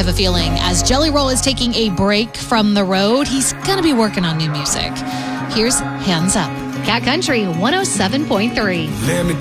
have a feeling as Jelly Roll is taking a break from the road, he's going to be working on new music. Here's Hands Up. Cat Country 107.3. Let me